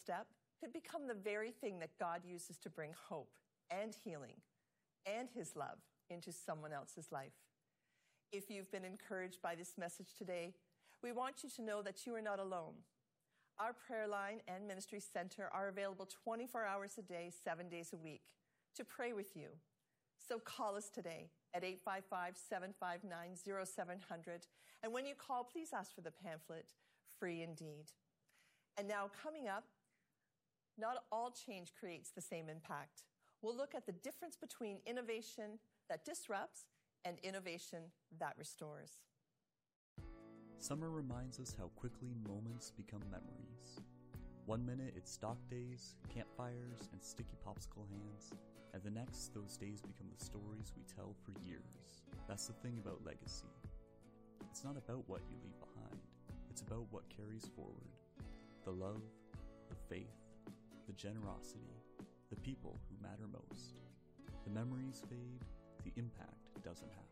step could become the very thing that God uses to bring hope and healing and His love into someone else's life. If you've been encouraged by this message today, we want you to know that you are not alone. Our prayer line and ministry center are available 24 hours a day, 7 days a week, to pray with you. So call us today at 855-759-0700. And when you call, please ask for the pamphlet, Free Indeed. And now coming up, not all change creates the same impact. We'll look at the difference between innovation that disrupts and innovation that restores. Summer reminds us how quickly moments become memories. 1 minute it's stock days, campfires, and sticky popsicle hands, and the next those days become the stories we tell for years. That's the thing about legacy. It's not about what you leave behind, it's about what carries forward. The love, the faith, the generosity, the people who matter most. The memories fade, the impact doesn't have to.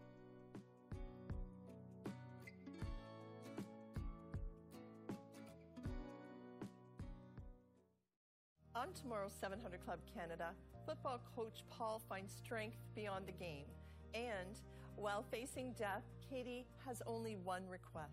On tomorrow's 700 Club Canada, football coach Paul finds strength beyond the game. And while facing death, Katie has only one request.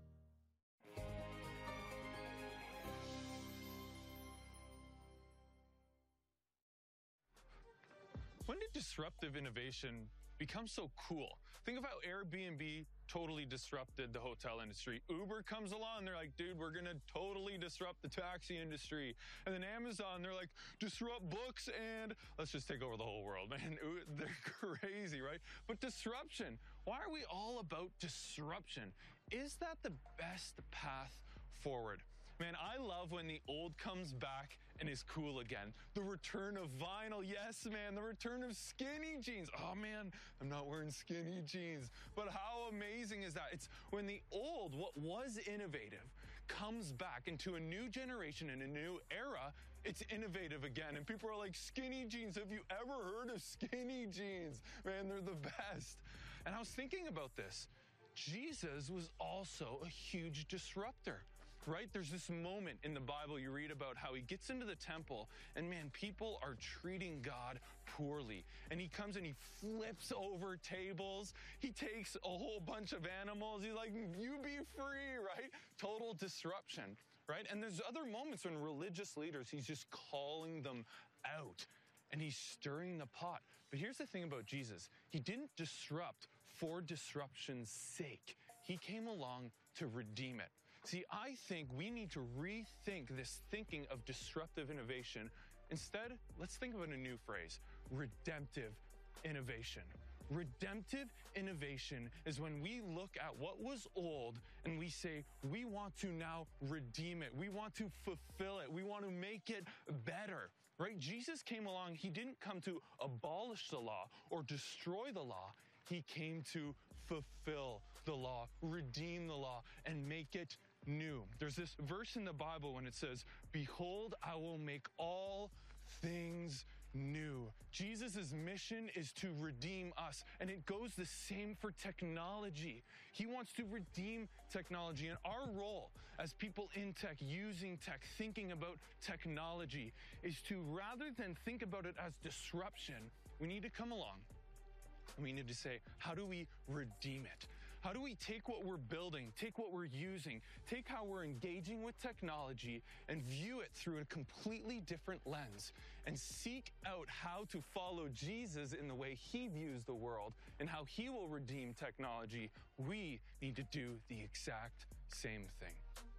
When did disruptive innovation become so cool? Think of how Airbnb totally disrupted the hotel industry. Uber comes along, they're like, dude, we're gonna totally disrupt the taxi industry. And then Amazon, they're like, disrupt books and let's just take over the whole world, man. They're crazy, right? But disruption, why are we all about disruption? Is that the best path forward? Man, I love when the old comes back and is cool again. The return of vinyl, yes, man, the return of skinny jeans. Oh, man, I'm not wearing skinny jeans. But how amazing is that? It's when the old, what was innovative, comes back into a new generation and a new era, it's innovative again. And people are like, skinny jeans, have you ever heard of skinny jeans? Man, they're the best. And I was thinking about this. Jesus was also a huge disruptor. Right? There's this moment in the Bible you read about how he gets into the temple and man, people are treating God poorly. And he comes and he flips over tables. He takes a whole bunch of animals. He's like, you be free, right? Total disruption, right? And there's other moments when religious leaders, he's just calling them out and he's stirring the pot. But here's the thing about Jesus. He didn't disrupt for disruption's sake. He came along to redeem it. See, I think we need to rethink this thinking of disruptive innovation. Instead, let's think about a new phrase, redemptive innovation. Redemptive innovation is when we look at what was old and we say, we want to now redeem it. We want to fulfill it. We want to make it better, right? Jesus came along. He didn't come to abolish the law or destroy the law. He came to fulfill the law, redeem the law, and make it new. There's this verse in the Bible when it says, behold, I will make all things new. Jesus' mission is to redeem us, and it goes the same for technology. He wants to redeem technology, and our role as people in tech, using tech, thinking about technology, is to, rather than think about it as disruption, we need to come along and we need to say, how do we redeem it? How do we take what we're building, take what we're using, take how we're engaging with technology and view it through a completely different lens and seek out how to follow Jesus in the way he views the world and how he will redeem technology? We need to do the exact same thing.